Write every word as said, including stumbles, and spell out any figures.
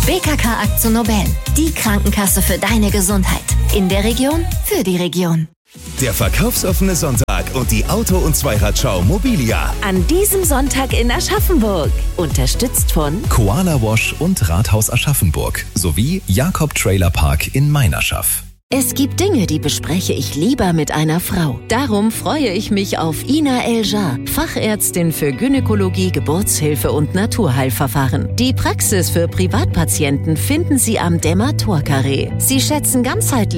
B K K Akzo Nobel, die Krankenkasse für deine Gesundheit. In der Region, für die Region. Der verkaufsoffene Sonntag und die Auto- und Zweiradschau Mobilia. An diesem Sonntag in Aschaffenburg. Unterstützt von Koala Wash und Rathaus Aschaffenburg sowie Jakob Trailer Park in Meinerschaff. Es gibt Dinge, die bespreche ich lieber mit einer Frau. Darum freue ich mich auf Ina Eljar, Fachärztin für Gynäkologie, Geburtshilfe und Naturheilverfahren. Die Praxis für Privatpatienten finden Sie am Dämmer-Tor-Karree. Sie schätzen ganzheitlich